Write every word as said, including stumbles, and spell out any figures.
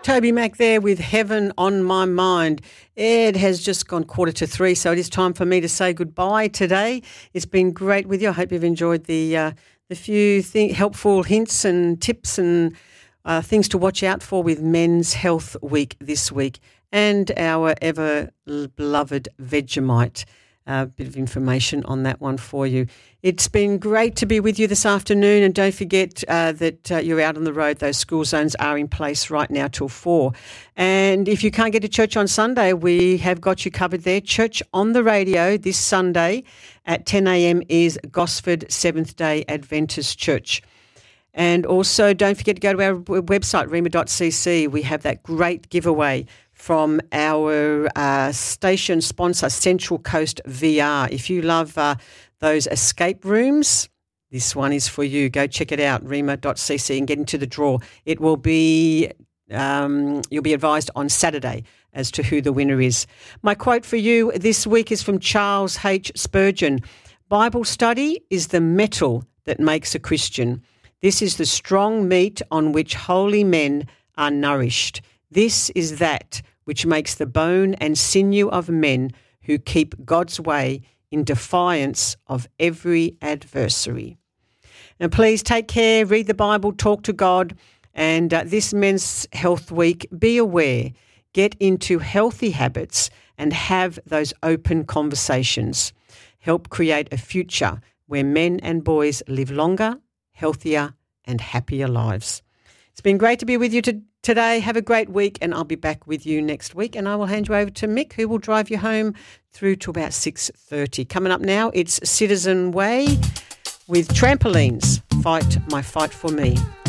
Toby Mac there with Heaven on My Mind. It has just gone quarter to three, so it is time for me to say goodbye today. It's been great with you. I hope you've enjoyed the uh, the few th- helpful hints and tips and uh, things to watch out for with Men's Health Week this week and our ever-beloved Vegemite. A uh, bit of information on that one for you. It's been great to be with you this afternoon, and don't forget uh, that uh, you're out on the road. Those school zones are in place right now till four. And if you can't get to church on Sunday, we have got you covered there. Church on the radio this Sunday at ten a.m. is Gosford Seventh-day Adventist Church. And also don't forget to go to our website, rhema dot c c. We have that great giveaway from our uh, station sponsor, Central Coast V R. If you love uh, those escape rooms, this one is for you. Go check it out, rhema dot c c, and get into the draw. It will be, um, you'll be advised on Saturday as to who the winner is. My quote for you this week is from Charles H. Spurgeon. Bible study is the metal that makes a Christian. This is the strong meat on which holy men are nourished. This is that which makes the bone and sinew of men who keep God's way in defiance of every adversary. Now, please take care, read the Bible, talk to God, and uh, this Men's Health Week, be aware, get into healthy habits and have those open conversations. Help create a future where men and boys live longer, healthier and happier lives. It's been great to be with you to, today. Have a great week, and I'll be back with you next week, and I will hand you over to Mick, who will drive you home through to about six thirty. Coming up now, it's Citizen Way with Trampolines, Fight My Fight for Me.